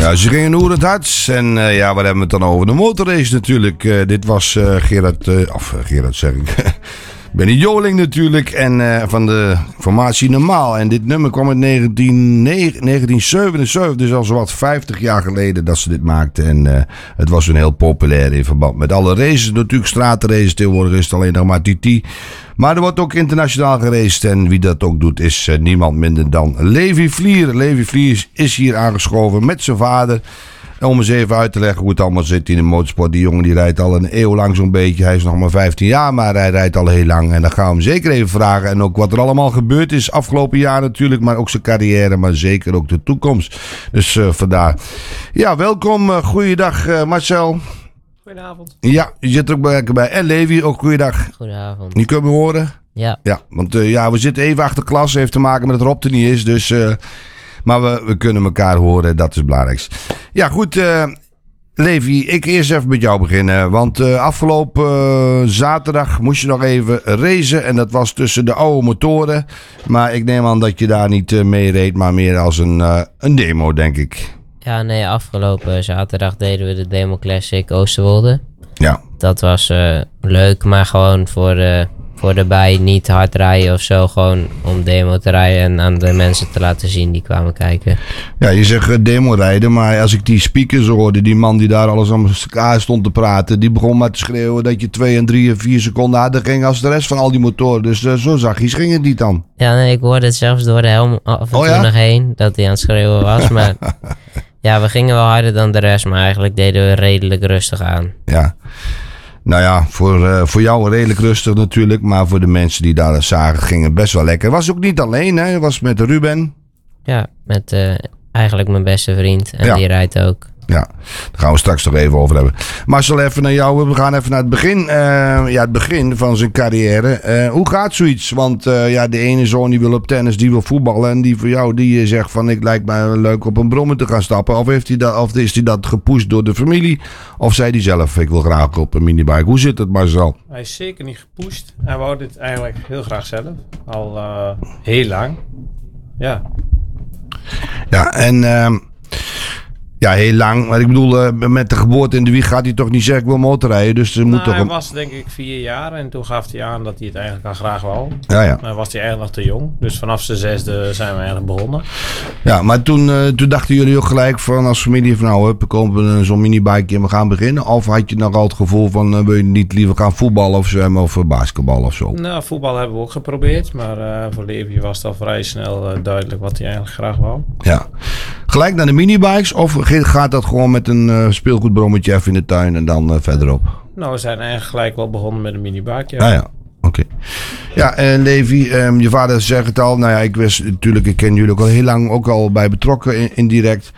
Ja, ze gingen hoe het hart. En ja, wat hebben we het dan over? De motorrace natuurlijk. Dit was Gerard zeg ik. Benny Joling natuurlijk. En van de formatie Normaal. En dit nummer kwam in 1977. Dus al zowat 50 jaar geleden dat ze dit maakten. En het was een heel populair in verband met alle races. Natuurlijk stratenraces. Tegenwoordig is het alleen nog maar TT. Maar er wordt ook internationaal geraced. En wie dat ook doet is niemand minder dan Levi Vlier. Levi Vlier is hier aangeschoven met zijn vader. Om eens even uit te leggen hoe het allemaal zit in de motorsport. Die jongen die rijdt al een eeuw lang zo'n beetje. Hij is nog maar 15 jaar, maar hij rijdt al heel lang. En dan gaan we hem zeker even vragen. En ook wat er allemaal gebeurd is afgelopen jaar natuurlijk. Maar ook zijn carrière, maar zeker ook de toekomst. Dus vandaar. Ja, welkom. Goeiedag Marcel. Goedenavond. Ja, je zit er ook bij. En Levi, ook goeiedag. Goedenavond. Nu kunnen we horen? Ja. Ja, want we zitten even achter klas. Heeft te maken met dat Rob er niet is. Dus... maar we kunnen elkaar horen, dat is het belangrijkste. Ja, goed. Levi, ik eerst even met jou beginnen. Want afgelopen zaterdag moest je nog even racen. En dat was tussen de oude motoren. Maar ik neem aan dat je daar niet mee reed, maar meer als een demo, denk ik. Ja, nee, afgelopen zaterdag deden we de Demo Classic Oosterwolde. Ja. Dat was leuk, maar gewoon voor de bij niet hard rijden of zo. Gewoon om demo te rijden en aan de mensen te laten zien die kwamen kijken. Ja, je zegt demo rijden, maar als ik die speakers hoorde, die man die daar alles aan elkaar stond te praten, die begon maar te schreeuwen dat je 2 en 3 en 4 seconden harder ging als de rest van al die motoren. Dus zo zachtjes ging het niet dan. Ja, nee, ik hoorde het zelfs door de helm af en toe nog heen, dat hij aan het schreeuwen was. Maar ja, we gingen wel harder dan de rest, maar eigenlijk deden we redelijk rustig aan. Ja. Nou ja, voor jou redelijk rustig natuurlijk. Maar voor de mensen die daar zagen, ging het best wel lekker. Was ook niet alleen, hè? Het was met Ruben. Ja, met eigenlijk mijn beste vriend. En die rijdt ook. Ja, daar gaan we straks nog even over hebben. Marcel, even naar jou. We gaan even naar het begin. Het begin van zijn carrière. Hoe gaat zoiets? Want de ene zoon die wil op tennis, die wil voetballen. En die voor jou, die zegt van ik lijkt mij leuk op een brommer te gaan stappen. Of is hij dat gepusht door de familie? Of zei hij zelf, ik wil graag op een minibike. Hoe zit het, Marcel? Hij is zeker niet gepusht. Hij wou dit eigenlijk heel graag zelf. Al heel lang. Ja. Ja, en... ja, heel lang. Maar ik bedoel, met de geboorte in de wieg gaat hij toch niet zeggen ik wil motorrijden. Dus er moet toch hij was denk ik 4 jaar en toen gaf hij aan dat hij het eigenlijk al graag wou. Ja. Maar was hij eigenlijk nog te jong. Dus vanaf zijn 6e zijn we eigenlijk begonnen. Ja, maar toen dachten jullie ook gelijk van als familie van nou, we komen zo'n minibike en we gaan beginnen. Of had je nog al het gevoel van wil je niet liever gaan voetballen of zwemmen of basketbal of zo? Nou, voetbal hebben we ook geprobeerd. Maar voor Levi was het al vrij snel duidelijk wat hij eigenlijk graag wou. Ja. Gelijk naar de minibikes of gaat dat gewoon met een speelgoedbrommetje even in de tuin en dan verderop? Nou, we zijn eigenlijk gelijk wel begonnen met een minibike. Ja. Ja. Oké. Ja, en Levi, je vader zegt het al. Nou ja, ik wist natuurlijk, ik ken jullie ook al heel lang ook al bij betrokken indirect.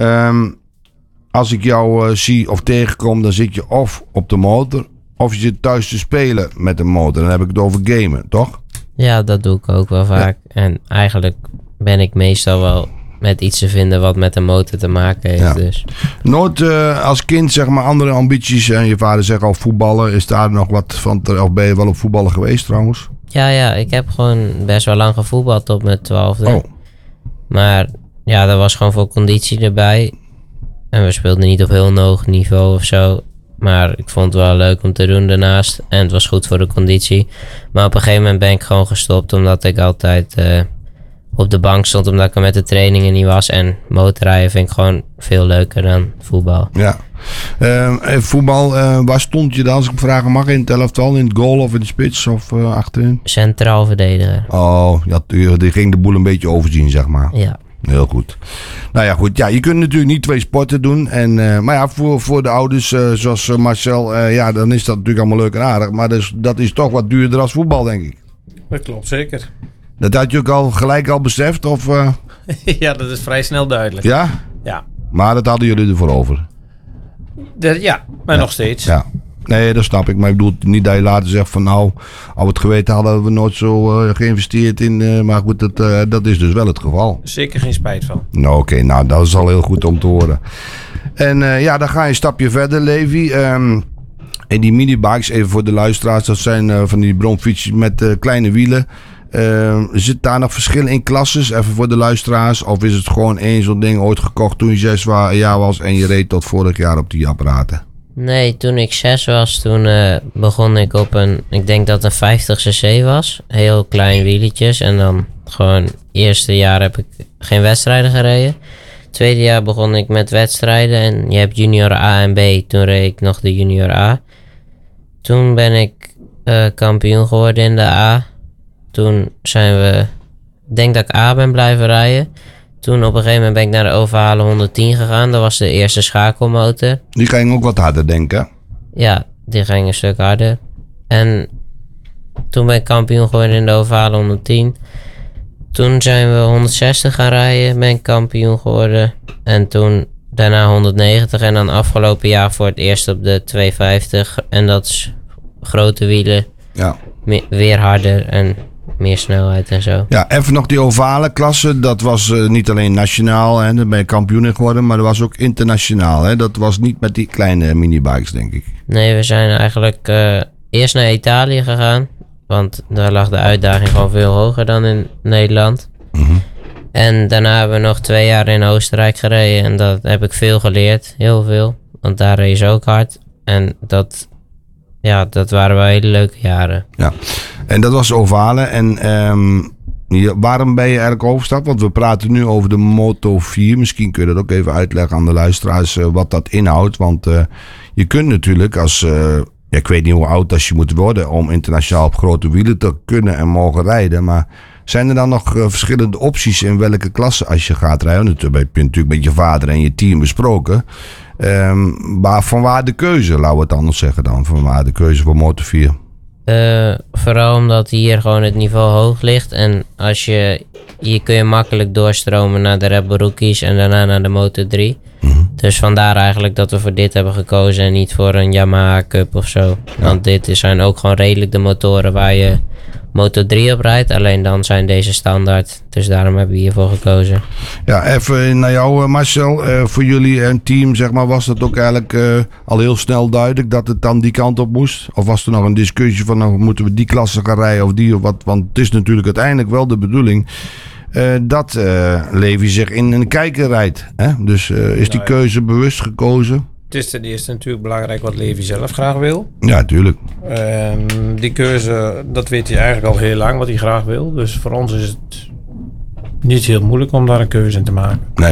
Als ik jou zie of tegenkom, dan zit je of op de motor of je zit thuis te spelen met de motor. Dan heb ik het over gamen, toch? Ja, dat doe ik ook wel vaak. Ja. En eigenlijk ben ik meestal wel met iets te vinden wat met de motor te maken heeft. Ja. Dus. Nooit als kind zeg maar andere ambities. En je vader zegt al voetballen. Is daar nog wat van? Of ben je wel op voetballen geweest trouwens? Ja, ik heb gewoon best wel lang gevoetbald tot mijn 12e. Oh. Maar ja, dat was gewoon voor conditie erbij. En we speelden niet op heel hoog niveau of zo. Maar ik vond het wel leuk om te doen daarnaast. En het was goed voor de conditie. Maar op een gegeven moment ben ik gewoon gestopt. Omdat ik altijd op de bank stond. Omdat ik er met de trainingen niet was. En motorrijden vind ik gewoon veel leuker dan voetbal. Ja. Voetbal, waar stond je dan als ik vragen mag? In het elftal, in het goal of in de spits of achterin? Centraal verdediger. Oh, die ging de boel een beetje overzien zeg maar. Ja. Heel goed. Nou ja, goed. Ja, je kunt natuurlijk niet 2 sporten doen. Maar ja, voor de ouders zoals Marcel, dan is dat natuurlijk allemaal leuk en aardig. Maar dat is toch wat duurder als voetbal, denk ik. Dat klopt, zeker. Dat had je ook al gelijk beseft? Of, ja, dat is vrij snel duidelijk. Ja? Ja. Maar dat hadden jullie ervoor over? Maar nog steeds. Ja. Nee, dat snap ik. Maar ik bedoel niet dat je later zegt van nou, al het geweten hadden we nooit zo geïnvesteerd in. Maar goed, dat is dus wel het geval. Zeker geen spijt van. Nou, oké, nou dat is al heel goed om te horen. En dan ga je een stapje verder, Levi. En die minibikes, even voor de luisteraars, dat zijn van die bromfietsjes met kleine wielen. Zit daar nog verschil in klasses? Even voor de luisteraars. Of is het gewoon één zo'n ding ooit gekocht toen je 6 jaar was en je reed tot vorig jaar op die apparaten? Nee, toen ik 6 was, toen begon ik op ik denk dat een 50cc was. Heel klein wieltjes. En dan gewoon, eerste jaar heb ik geen wedstrijden gereden. Tweede jaar begon ik met wedstrijden en je hebt junior A en B. Toen reed ik nog de junior A. Toen ben ik kampioen geworden in de A. Toen ik denk dat ik A ben blijven rijden. Toen op een gegeven moment ben ik naar de ovale 110 gegaan. Dat was de eerste schakelmotor. Die ging ook wat harder, denk ik. Ja, die ging een stuk harder. En toen ben ik kampioen geworden in de ovale 110. Toen zijn we 160 gaan rijden, ben ik kampioen geworden. En toen daarna 190 en dan afgelopen jaar voor het eerst op de 250. En dat is grote wielen, Ja. weer harder en meer snelheid en zo. Ja, even nog die ovale klasse. Dat was niet alleen nationaal, hè, daar ben je kampioen in geworden, maar dat was ook internationaal. Hè. Dat was niet met die kleine minibikes, denk ik. Nee, we zijn eigenlijk eerst naar Italië gegaan. Want daar lag de uitdaging gewoon veel hoger dan in Nederland. Mm-hmm. En daarna hebben we nog 2 jaar in Oostenrijk gereden. En dat heb ik veel geleerd. Heel veel. Want daar reed ze ook hard. En dat waren wel hele leuke jaren. Ja, en dat was ovale. En waarom ben je eigenlijk overgestapt? Want we praten nu over de Moto 4. Misschien kun je dat ook even uitleggen aan de luisteraars wat dat inhoudt. Want je kunt natuurlijk als... ik weet niet hoe oud als je moet worden om internationaal op grote wielen te kunnen en mogen rijden. Maar zijn er dan nog verschillende opties in welke klasse als je gaat rijden? Dat heb je natuurlijk met je vader en je team besproken. Maar van waar de keuze, laten we het anders zeggen dan. Van waar de keuze voor Moto 4? Vooral omdat hier gewoon het niveau hoog ligt. En hier kun je makkelijk doorstromen naar de Red Bull Rookies en daarna naar de Moto 3. Mm-hmm. Dus vandaar eigenlijk dat we voor dit hebben gekozen en niet voor een Yamaha Cup of zo. Ja. Want dit zijn ook gewoon redelijk de motoren waar je Moto 3 op rijdt. Alleen dan zijn deze standaard. Dus daarom hebben we hiervoor gekozen. Ja, even naar jou Marcel. Voor jullie en team zeg maar, was dat ook eigenlijk al heel snel duidelijk dat het dan die kant op moest? Of was er nog een discussie van nou, moeten we die klasse gaan rijden of die of wat? Want het is natuurlijk uiteindelijk wel de bedoeling dat Levi zich in een kijker rijdt. Hè? Dus is die keuze bewust gekozen? Het is ten eerste natuurlijk belangrijk wat Levi zelf graag wil. Ja, tuurlijk. Die keuze, dat weet hij eigenlijk al heel lang wat hij graag wil. Dus voor ons is het niet heel moeilijk om daar een keuze in te maken. Nee.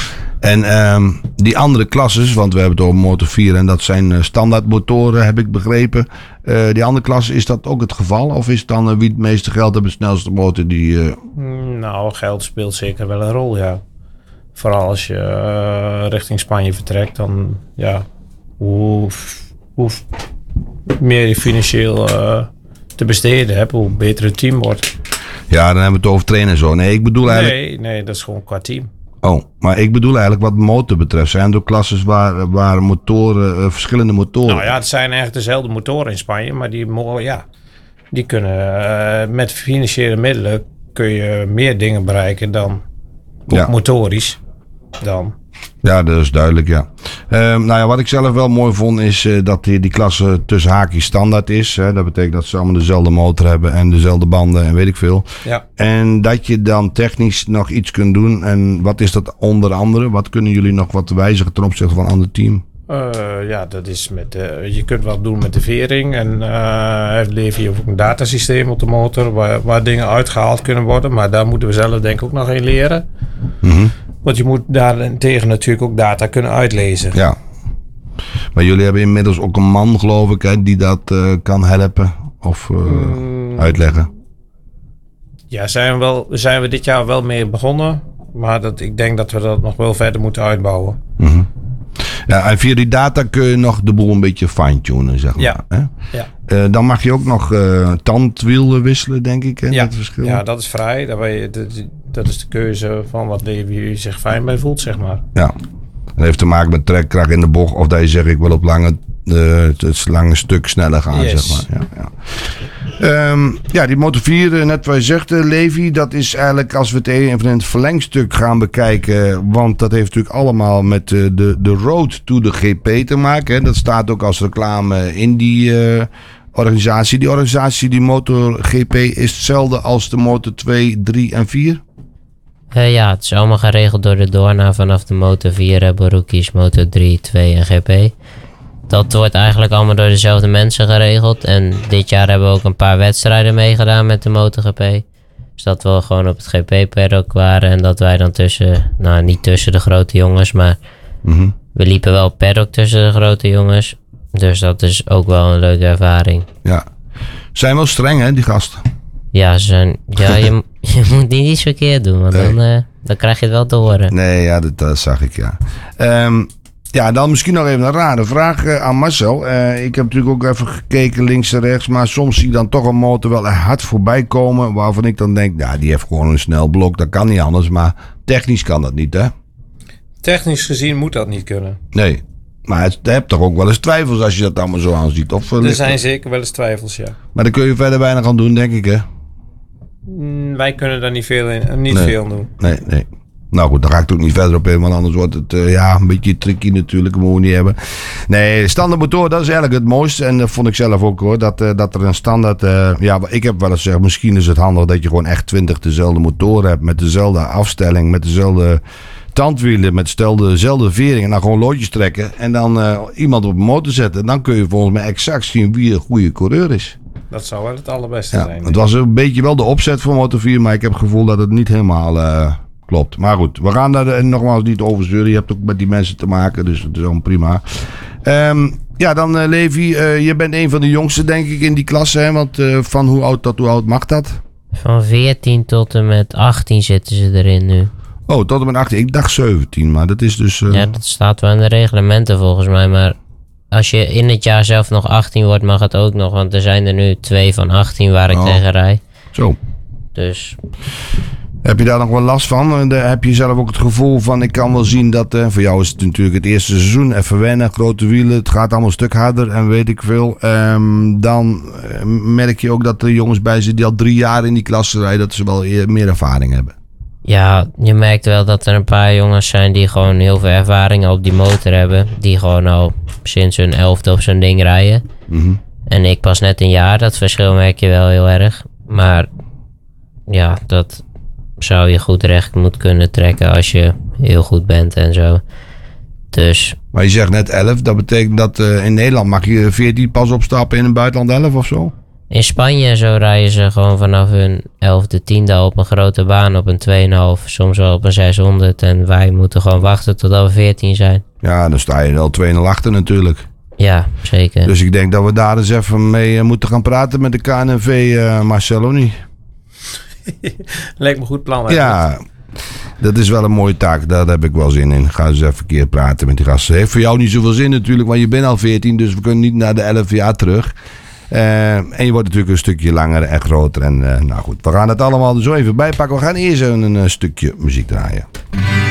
En die andere klasses, want we hebben het over Moto 4 en dat zijn standaard motoren, heb ik begrepen. Die andere klassen, is dat ook het geval? Of is het dan wie het meeste geld heeft, de snelste motor die... Nou, geld speelt zeker wel een rol, ja. Vooral als je richting Spanje vertrekt, dan ja, hoe meer je financieel te besteden hebt, hoe beter het team wordt. Ja, dan hebben we het over trainen en zo. Nee, ik bedoel eigenlijk... Nee, dat is gewoon qua team. Oh, maar ik bedoel eigenlijk wat motor betreft. Zijn er ook klasses waar motoren, verschillende motoren... Nou ja, het zijn eigenlijk dezelfde motoren in Spanje, maar die kunnen met financiële middelen kun je meer dingen bereiken dan motorisch dan. Ja, dat is duidelijk, ja. Nou ja, wat ik zelf wel mooi vond is dat die klasse tussen haakjes standaard is. Hè. Dat betekent dat ze allemaal dezelfde motor hebben en dezelfde banden en weet ik veel. Ja. En dat je dan technisch nog iets kunt doen. En wat is dat onder andere? Wat kunnen jullie nog wat wijzigen ten opzichte van een ander team? Ja, dat is je kunt wat doen met de vering. En heeft Levi ook een datasysteem op de motor waar dingen uitgehaald kunnen worden. Maar daar moeten we zelf denk ik ook nog in leren. Mm-hmm. Want je moet daartegen natuurlijk ook data kunnen uitlezen. Ja. Maar jullie hebben inmiddels ook een man, geloof ik, hè, die dat kan helpen of uitleggen. Ja, zijn we dit jaar wel mee begonnen. Maar ik denk dat we dat nog wel verder moeten uitbouwen. Mm-hmm. Ja, en via die data kun je nog de boel een beetje fine-tunen, zeg maar. Ja. Hè? Ja. Dan mag je ook nog tandwielen wisselen, denk ik. Hè? Ja. Dat verschil. Ja, dat is vrij. Dat is de keuze van wat Levi zich fijn bij voelt, zeg maar. Ja, dat heeft te maken met trekkracht in de bocht. Of dat je zegt, ik wil op het lange stuk sneller gaan, yes. zeg maar. Ja. Die Moto 4, net wat je zegt, Levi, dat is eigenlijk als we het even in het verlengstuk gaan bekijken, want dat heeft natuurlijk allemaal met de road to de GP te maken. Hè. Dat staat ook als reclame in die organisatie. Die organisatie, die MotoGP, is hetzelfde als de Moto 2, 3 en 4? Ja, het is allemaal geregeld door de Dorna vanaf de Moto 4, Red Bull Rookies, Moto 3, 2 en GP. Dat wordt eigenlijk allemaal door dezelfde mensen geregeld. En dit jaar hebben we ook een paar wedstrijden meegedaan met de MotoGP. Dus dat we gewoon op het GP-paddock waren. En dat wij dan niet tussen de grote jongens, maar we liepen wel paddock tussen de grote jongens. Dus dat is ook wel een leuke ervaring. Ja. Zijn wel streng, hè, die gasten? Ja, je moet niet iets verkeerd doen, want dan krijg je het wel te horen. Nee, ja, dat zag ik, ja. Ja, dan misschien nog even een rare vraag aan Marcel. Ik heb natuurlijk ook even gekeken links en rechts, maar soms zie je dan toch een motor wel hard voorbij komen, waarvan ik dan denk, ja, die heeft gewoon een snel blok, dat kan niet anders, maar technisch kan dat niet, hè? Technisch gezien moet dat niet kunnen. Nee, maar je hebt toch ook wel eens twijfels als je dat allemaal zo aanziet? Of, Er zijn zeker wel eens twijfels, ja. Maar daar kun je verder weinig aan doen, denk ik, hè? Wij kunnen daar niet veel doen. Nee. Nou goed, daar ga ik het ook niet verder op in, want anders wordt het een beetje tricky natuurlijk, dat moeten we niet hebben. Nee, standaard motor, dat is eigenlijk het mooiste. En dat vond ik zelf ook hoor, dat er een standaard... ik heb wel eens gezegd, misschien is het handig dat je gewoon echt 20 dezelfde motoren hebt, met dezelfde afstelling, met dezelfde tandwielen, met dezelfde vering. En dan gewoon loodjes trekken en dan iemand op een motor zetten. Dan kun je volgens mij exact zien wie een goede coureur is. Dat zou wel het allerbeste zijn. Het was een beetje wel de opzet voor Moto 4, maar ik heb het gevoel dat het niet helemaal... klopt. Maar goed, we gaan daar nogmaals niet over zeuren. Je hebt ook met die mensen te maken, dus het is allemaal prima. Dan Levi, je bent een van de jongsten denk ik in die klasse. Hè? Want van hoe oud mag dat? Van 14 tot en met 18 zitten ze erin nu. Oh, tot en met 18. Ik dacht 17, maar dat is dus... Ja, dat staat wel in de reglementen volgens mij. Maar als je in het jaar zelf nog 18 wordt, mag het ook nog. Want er zijn er nu 2 van 18 waar ik tegen rij. Zo. Dus... Heb je daar nog wel last van? Heb je zelf ook het gevoel van, ik kan wel zien dat... voor jou is het natuurlijk het eerste seizoen, even wennen, grote wielen. Het gaat allemaal een stuk harder en weet ik veel. Dan merk je ook dat er jongens bij zitten die al 3 jaar in die klasse rijden. Dat ze wel meer ervaring hebben. Ja, je merkt wel dat er een paar jongens zijn die gewoon heel veel ervaring op die motor hebben. Die gewoon al sinds hun 11e op zo'n ding rijden. Mm-hmm. En ik pas net een jaar. Dat verschil merk je wel heel erg. Maar ja, dat... zou je goed recht moeten kunnen trekken als je heel goed bent en zo. Dus... Maar je zegt net 11, dat betekent dat in Nederland mag je 14 pas opstappen in een buitenland 11 of zo? In Spanje en zo rijden ze gewoon vanaf hun 11e, 10e op een grote baan op een 2,5, soms wel op een 600. En wij moeten gewoon wachten totdat we 14 zijn. Ja, dan sta je wel 2-0 achter natuurlijk. Ja, zeker. Dus ik denk dat we daar eens even mee moeten gaan praten met de KNV, Marcelo niet. Lijkt me een goed plan. Ja, dat is wel een mooie taak. Daar heb ik wel zin in. Ga eens even een keer praten met die gasten. Heeft voor jou niet zoveel zin natuurlijk, want je bent al 14. Dus we kunnen niet naar de 11 jaar terug. En je wordt natuurlijk een stukje langer en groter. En nou goed, we gaan het allemaal er zo even bij pakken. We gaan eerst een stukje muziek draaien.